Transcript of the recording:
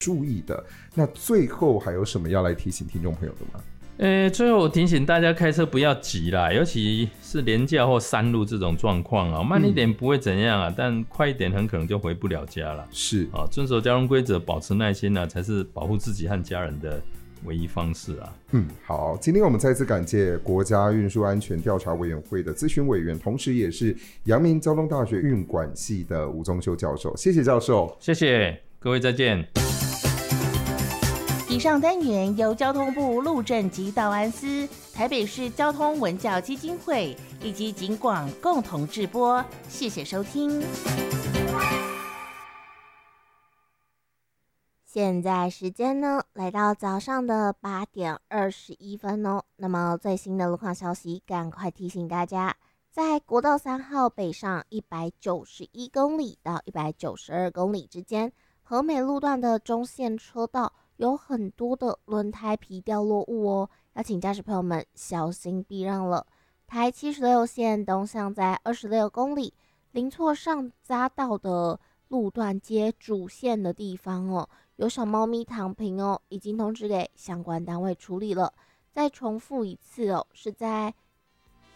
注意的。那最后还有什么要来提醒听众朋友的吗？ 最后我提醒大家开车不要急啦，尤其是连假或山路这种状况啊，慢一点不会怎样啊，但快一点很可能就回不了家了。 是啊，遵守交通规则，保持耐心啊，才是保护自己和家人的唯一方式啊。 好，今天我们再次感谢国家运输安全调查委员会的咨询委员，同时也是阳明交通大学运管系的吴宗修教授，谢谢教授。 谢谢各位，再见。 以上单元由交通部路政及道安司、台北市交通文教基金会以及警广共同制播，谢谢收听。现在时间呢，来到早上的8点21分哦。那么最新的路况消息，赶快提醒大家，在国道3号北上191公里到192公里之间，和美路段的中线车道有很多的轮胎皮掉落物哦，要请驾驶朋友们小心避让了。台76线东向在26公里，临错上匝道的路段接主线的地方哦，有小猫咪躺平哦，已经通知给相关单位处理了。再重复一次哦，是在